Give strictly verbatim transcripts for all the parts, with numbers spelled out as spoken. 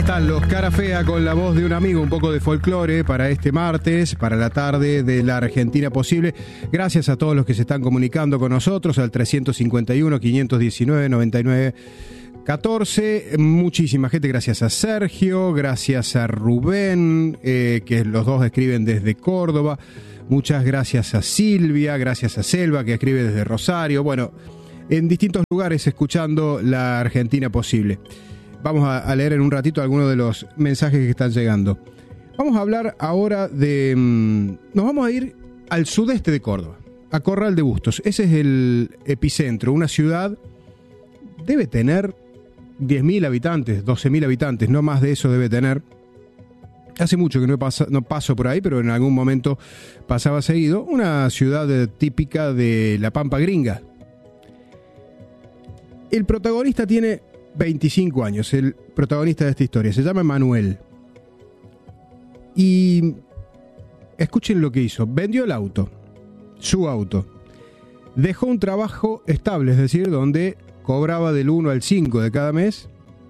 están los Cara Fea con la voz de un amigo, un poco de folclore para este martes, para la tarde de la Argentina Posible. Gracias a todos los que se están comunicando con nosotros al trescientos cincuenta y uno, quinientos diecinueve, noventa y nueve catorce. Muchísima gente, gracias a Sergio, gracias a Rubén, eh, que los dos escriben desde Córdoba. Muchas gracias a Silvia, gracias a Selva, que escribe desde Rosario. Bueno, en distintos lugares escuchando la Argentina Posible. Vamos a, a leer en un ratito algunos de los mensajes que están llegando. Vamos a hablar ahora de... Nos vamos a ir al sudeste de Córdoba, a Corral de Bustos. Ese es el epicentro, una ciudad, debe tener diez mil habitantes, doce mil habitantes, no más de eso debe tener. Hace mucho que no, pasa, no paso por ahí, pero en algún momento pasaba seguido. Una ciudad típica de la Pampa Gringa. El protagonista tiene veinticinco años, el protagonista de esta historia. Se llama Manuel. Y escuchen lo que hizo. Vendió el auto, su auto. Dejó un trabajo estable, es decir, donde cobraba del uno al cinco de cada mes.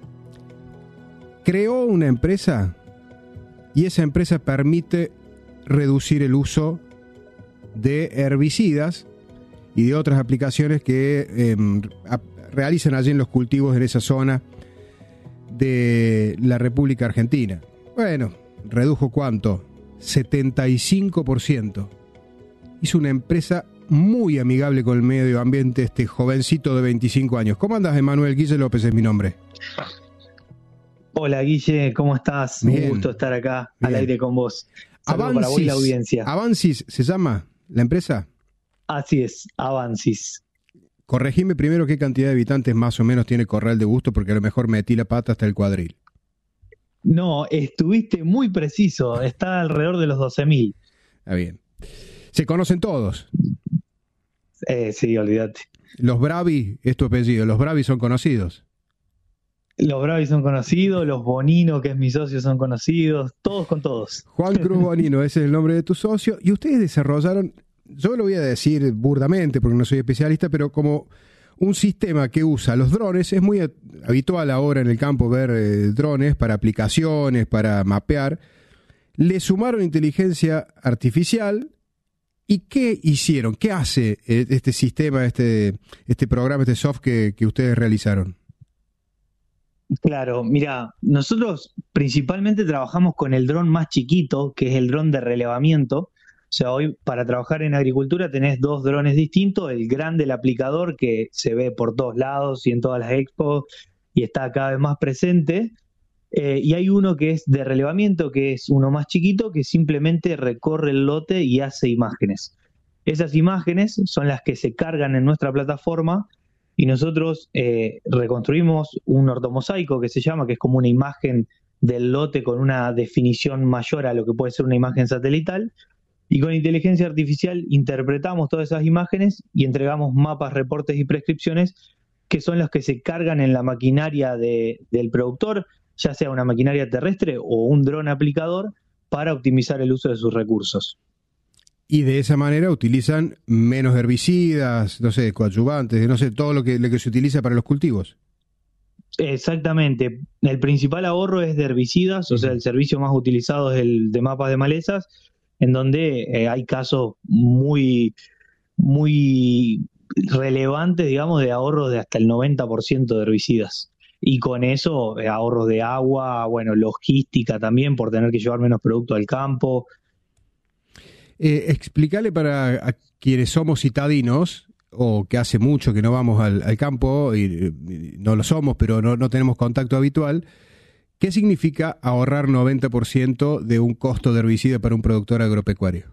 Creó una empresa y esa empresa permite reducir el uso de herbicidas y de otras aplicaciones que eh, a, realizan allí en los cultivos en esa zona de la República Argentina. Bueno, redujo ¿cuánto? setenta y cinco por ciento. Hizo una empresa muy amigable con el medio ambiente, este jovencito de veinticinco años. ¿Cómo andas, Emanuel? Guille López es mi nombre. Hola, Guille, ¿cómo estás? Bien. Un gusto estar acá Bien. al aire con vos. Saludos Avancis, para vos y la audiencia. Avancis, ¿se llama la empresa? Así es, Avancis. Corregime primero qué cantidad de habitantes más o menos tiene Corral de Bustos, porque a lo mejor metí la pata hasta el cuadril. No, estuviste muy preciso, está alrededor de los doce mil. Está bien. ¿Se conocen todos? Eh, sí, olvídate. Los Bravi, es tu apellido, los Bravi son conocidos. Los Bravi son conocidos, los Bonino, que es mi socio, son conocidos, todos con todos. Juan Cruz Bonino, ese es el nombre de tu socio, y ustedes desarrollaron, yo lo voy a decir burdamente porque no soy especialista, pero como un sistema que usa los drones. Es muy habitual ahora en el campo ver eh, drones para aplicaciones, para mapear. Le sumaron inteligencia artificial. ¿Y qué hicieron? ¿Qué hace este sistema, este, este programa, este software que, que ustedes realizaron? Claro, mira, nosotros principalmente trabajamos con el dron más chiquito, que es el dron de relevamiento. O sea, hoy para trabajar en agricultura tenés dos drones distintos, el grande, el aplicador, que se ve por todos lados y en todas las expos y está cada vez más presente. Eh, y hay uno que es de relevamiento, que es uno más chiquito, que simplemente recorre el lote y hace imágenes. Esas imágenes son las que se cargan en nuestra plataforma y nosotros eh, reconstruimos un ortomosaico que se llama, que es como una imagen del lote con una definición mayor a lo que puede ser una imagen satelital. Y con inteligencia artificial interpretamos todas esas imágenes y entregamos mapas, reportes y prescripciones que son los que se cargan en la maquinaria de, del productor, ya sea una maquinaria terrestre o un dron aplicador, para optimizar el uso de sus recursos. Y de esa manera utilizan menos herbicidas, no sé, coadyuvantes, no sé, todo lo que, lo que se utiliza para los cultivos. Exactamente. El principal ahorro es de herbicidas, o sea, el servicio más utilizado es el de mapas de malezas, en donde eh, hay casos muy, muy relevantes, digamos, de ahorros de hasta el noventa por ciento de herbicidas. Y con eso, eh, ahorros de agua, bueno, logística también, por tener que llevar menos producto al campo. Eh, explícale para a quienes somos citadinos, o que hace mucho que no vamos al, al campo, y, y no lo somos, pero no, no tenemos contacto habitual, ¿qué significa ahorrar noventa por ciento de un costo de herbicida para un productor agropecuario?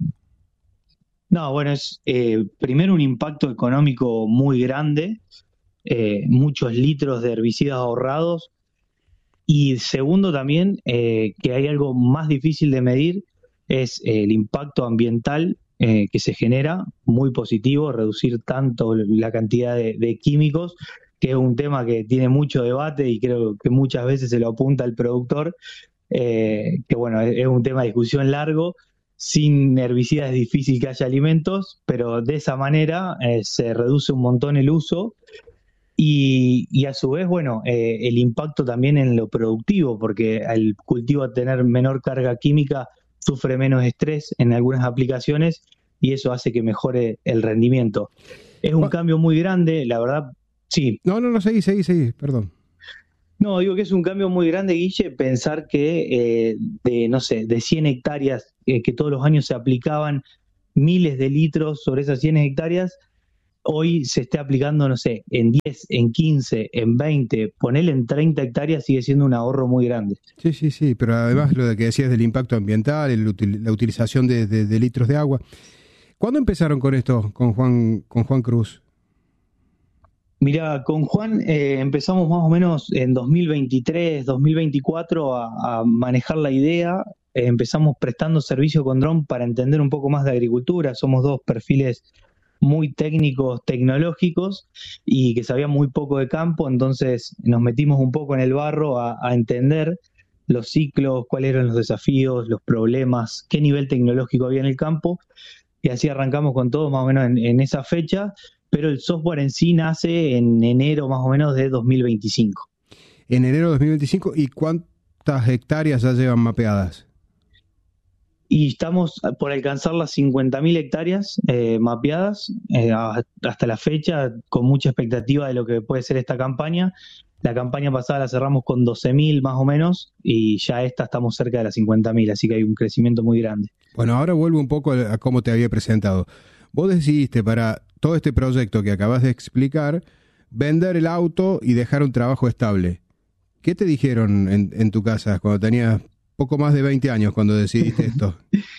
No, bueno, es eh, primero un impacto económico muy grande, eh, muchos litros de herbicidas ahorrados, y segundo también eh, que hay algo más difícil de medir, es eh, el impacto ambiental eh, que se genera, muy positivo, reducir tanto la cantidad de, de químicos, que es un tema que tiene mucho debate y creo que muchas veces se lo apunta el productor, eh, que bueno, es, es un tema de discusión largo. Sin herbicidas es difícil que haya alimentos, pero de esa manera eh, se reduce un montón el uso Y, y a su vez, bueno, eh, el impacto también en lo productivo, porque el cultivo al tener menor carga química sufre menos estrés en algunas aplicaciones y eso hace que mejore el rendimiento. Es un cambio muy grande, la verdad, sí. No, no, no, seguí, seguí, seguí, perdón. No, digo que es un cambio muy grande, Guille, pensar que eh, de, no sé, de cien hectáreas eh, que todos los años se aplicaban miles de litros sobre esas cien hectáreas, hoy se esté aplicando, no sé, en diez, en quince, en veinte, ponele en treinta hectáreas sigue siendo un ahorro muy grande. Sí, sí, sí, pero además lo de que decías del impacto ambiental, el util, la utilización de, de, de litros de agua. ¿Cuándo empezaron con esto, con Juan, con Juan Cruz? Mira, con Juan eh, empezamos más o menos en dos mil veintitrés, dos mil veinticuatro a, a manejar la idea. Eh, empezamos prestando servicio con dron para entender un poco más de agricultura. Somos dos perfiles muy técnicos, tecnológicos y que sabían muy poco de campo, entonces nos metimos un poco en el barro a, a entender los ciclos, cuáles eran los desafíos, los problemas, qué nivel tecnológico había en el campo y así arrancamos con todo más o menos en, en esa fecha, pero el software en sí nace en enero más o menos de dos mil veinticinco. En enero de dos mil veinticinco, ¿y cuántas hectáreas ya llevan mapeadas? Y estamos por alcanzar las cincuenta mil hectáreas eh, mapeadas eh, hasta la fecha, con mucha expectativa de lo que puede ser esta campaña. La campaña pasada la cerramos con doce mil más o menos y ya esta estamos cerca de las cincuenta mil, así que hay un crecimiento muy grande. Bueno, ahora vuelvo un poco a cómo te había presentado. Vos decidiste para todo este proyecto que acabas de explicar, vender el auto y dejar un trabajo estable. ¿Qué te dijeron en, en tu casa cuando tenías poco más de veinte años cuando decidiste esto?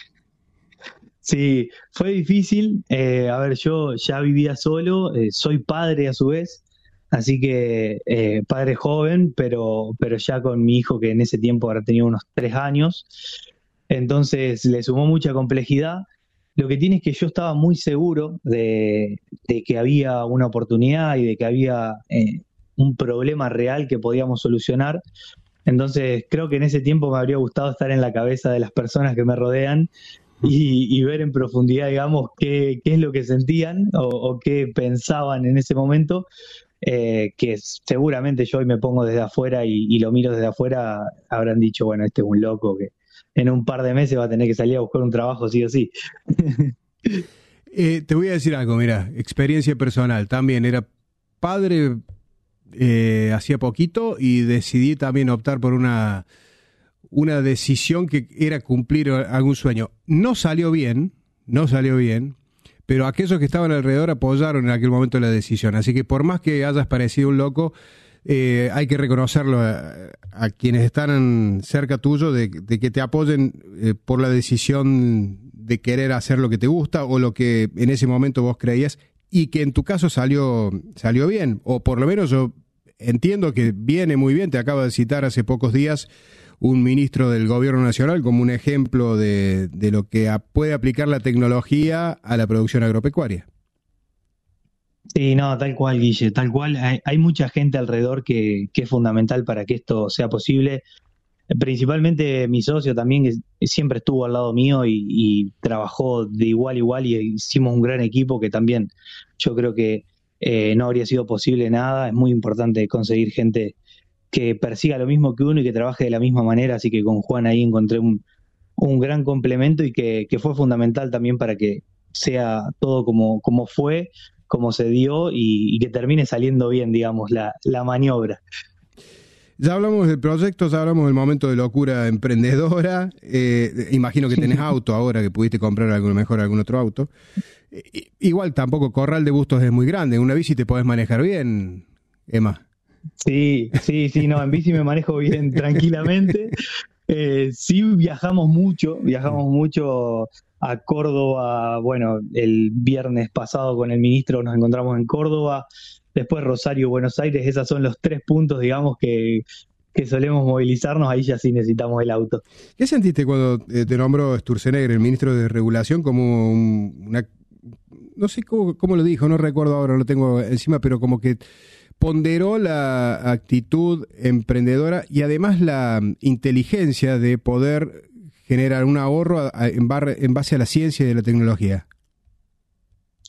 Sí, fue difícil. Eh, a ver, yo ya vivía solo, eh, soy padre a su vez, así que eh, padre joven, pero, pero ya con mi hijo que en ese tiempo habrá tenido unos tres años. Entonces le sumó mucha complejidad. Lo que tiene es que yo estaba muy seguro de, de que había una oportunidad y de que había eh, un problema real que podíamos solucionar. Entonces creo que en ese tiempo me habría gustado estar en la cabeza de las personas que me rodean y, y ver en profundidad, digamos, qué, qué es lo que sentían o, o qué pensaban en ese momento, eh, que seguramente yo hoy me pongo desde afuera y, y lo miro desde afuera, habrán dicho, bueno, este es un loco que en un par de meses va a tener que salir a buscar un trabajo sí o sí. eh, te voy a decir algo, mira, experiencia personal, también era padre eh, hacía poquito y decidí también optar por una, una decisión que era cumplir algún sueño. No salió bien, no salió bien, pero aquellos que estaban alrededor apoyaron en aquel momento la decisión, así que por más que hayas parecido un loco, Eh, hay que reconocerlo a, a quienes están cerca tuyo de, de que te apoyen eh, por la decisión de querer hacer lo que te gusta o lo que en ese momento vos creías y que en tu caso salió, salió bien, o por lo menos yo entiendo que viene muy bien. Te acabo de citar hace pocos días un ministro del gobierno nacional como un ejemplo de, de lo que a, puede aplicar la tecnología a la producción agropecuaria. Sí, no, tal cual, Guille, tal cual. Hay, hay mucha gente alrededor que, que es fundamental para que esto sea posible. Principalmente mi socio también, que siempre estuvo al lado mío y, y trabajó de igual a igual y hicimos un gran equipo que también yo creo que eh, no habría sido posible nada. Es muy importante conseguir gente que persiga lo mismo que uno y que trabaje de la misma manera, así que con Juan ahí encontré un, un gran complemento y que, que fue fundamental también para que sea todo como, como fue, como se dio y, y que termine saliendo bien, digamos, la, la maniobra. Ya hablamos del proyecto, ya hablamos del momento de locura emprendedora. Eh, imagino que tenés auto ahora, que pudiste comprar a lo mejor algún otro auto. Eh, igual tampoco Corral de Bustos es muy grande. En una bici te podés manejar bien, Emma. Sí, sí, sí, no, en bici me manejo bien, tranquilamente. Eh, sí viajamos mucho, viajamos mucho a Córdoba. Bueno, el viernes pasado con el ministro nos encontramos en Córdoba. Después Rosario, Buenos Aires, esos son los tres puntos, digamos, que, que solemos movilizarnos, ahí ya sí necesitamos el auto. ¿Qué sentiste cuando eh, te nombró Sturzenegger, el ministro de Regulación, como un, una... no sé cómo, cómo lo dijo, no recuerdo ahora, lo tengo encima, pero como que ponderó la actitud emprendedora y además la inteligencia de poder generar un ahorro a, a, en, bar, en base a la ciencia y de la tecnología?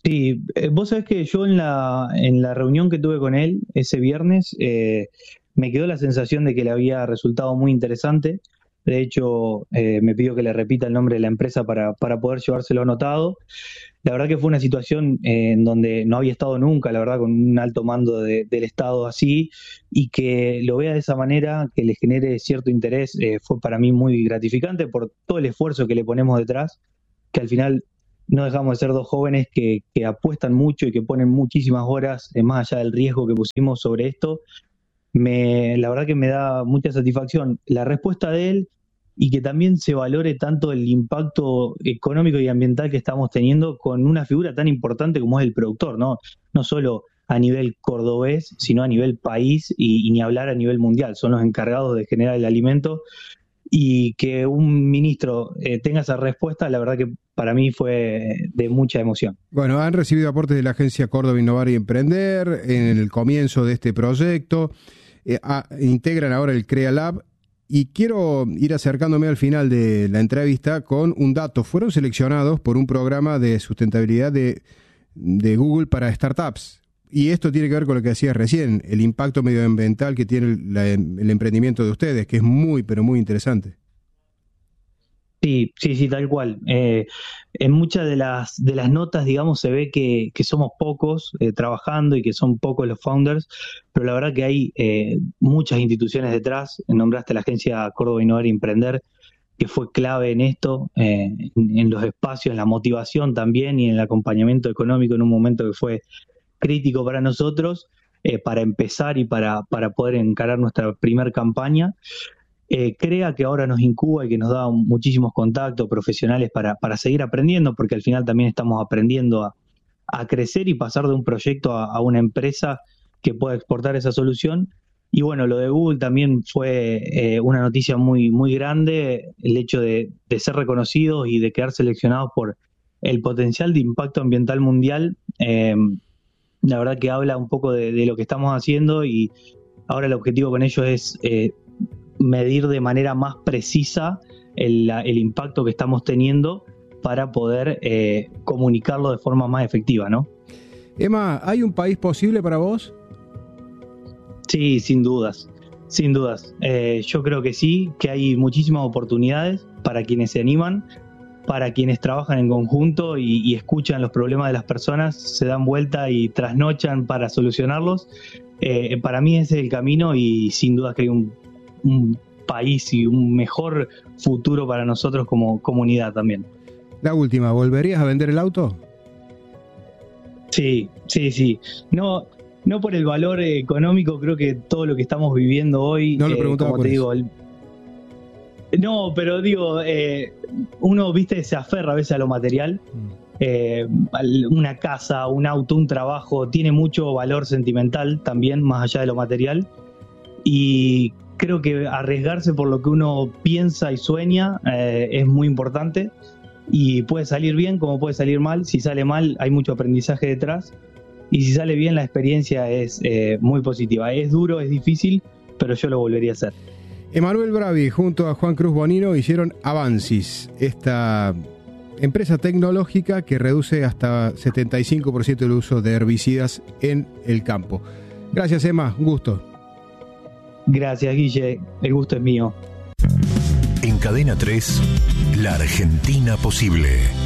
Sí, eh, vos sabés que yo en la, en la reunión que tuve con él ese viernes, eh, me quedó la sensación de que le había resultado muy interesante. De hecho, eh, me pidió que le repita el nombre de la empresa para, para poder llevárselo anotado. La verdad que fue una situación eh, en donde no había estado nunca, la verdad, con un alto mando de- del Estado así, y que lo vea de esa manera, que le genere cierto interés, eh, fue para mí muy gratificante por todo el esfuerzo que le ponemos detrás, que al final no dejamos de ser dos jóvenes que, que apuestan mucho y que ponen muchísimas horas, eh, más allá del riesgo que pusimos sobre esto. Me, la verdad que me da mucha satisfacción la respuesta de él y que también se valore tanto el impacto económico y ambiental que estamos teniendo con una figura tan importante como es el productor, ¿no? No solo a nivel cordobés, sino a nivel país y, y ni hablar a nivel mundial. Son los encargados de generar el alimento y que un ministro eh, tenga esa respuesta, la verdad que para mí fue de mucha emoción. Bueno, han recibido aportes de la agencia Córdoba Innovar y Emprender en el comienzo de este proyecto. Eh, a, integran ahora el Crea Lab y quiero ir acercándome al final de la entrevista con un dato. Fueron seleccionados por un programa de sustentabilidad de, de Google para startups. Y esto tiene que ver con lo que decías recién, el impacto medioambiental que tiene la, el emprendimiento de ustedes, que es muy, pero muy interesante. Sí, sí, sí, tal cual. Eh, en muchas de las, de las notas, digamos, se ve que, que somos pocos eh, trabajando y que son pocos los founders, pero la verdad que hay eh, muchas instituciones detrás. Nombraste la agencia Córdoba Innovar y Emprender, que fue clave en esto, eh, en, en los espacios, en la motivación también y en el acompañamiento económico en un momento que fue crítico para nosotros, eh, para empezar y para, para poder encarar nuestra primer campaña. Eh, crea que ahora nos incuba y que nos da un- muchísimos contactos profesionales para, para seguir aprendiendo, porque al final también estamos aprendiendo a, a crecer y pasar de un proyecto a, a una empresa que pueda exportar esa solución. Y bueno, lo de Google también fue eh, una noticia muy, muy grande, el hecho de, de ser reconocidos y de quedar seleccionados por el potencial de impacto ambiental mundial. Eh, la verdad que habla un poco de, de lo que estamos haciendo y ahora el objetivo con ellos es eh, medir de manera más precisa el, la- el impacto que estamos teniendo para poder eh, comunicarlo de forma más efectiva, ¿no? Emma, ¿hay un país posible para vos? Sí, sin dudas, sin dudas. Eh, yo creo que sí, que hay muchísimas oportunidades para quienes se animan, para quienes trabajan en conjunto y, y escuchan los problemas de las personas, se dan vuelta y trasnochan para solucionarlos. Eh, para mí ese es el camino y sin duda que hay un, un país y un mejor futuro para nosotros como comunidad también. La última, ¿volverías a vender el auto? Sí, sí, sí. No, no por el valor eh, económico, creo que todo lo que estamos viviendo hoy, No lo eh, preguntaba como por te eso. digo, el- no, pero digo, eh, uno, viste, se aferra a veces a lo material. Eh, al- una casa, un auto, un trabajo, tiene mucho valor sentimental también, más allá de lo material. Y creo que arriesgarse por lo que uno piensa y sueña eh, es muy importante. Y puede salir bien como puede salir mal. Si sale mal, hay mucho aprendizaje detrás. Y si sale bien, la experiencia es eh, muy positiva. Es duro, es difícil, pero yo lo volvería a hacer. Emanuel Bravi junto a Juan Cruz Bonino hicieron Avansis, esta empresa tecnológica que reduce hasta setenta y cinco por ciento el uso de herbicidas en el campo. Gracias, Emma, un gusto. Gracias, Guille. El gusto es mío. En Cadena tres, La Argentina Posible.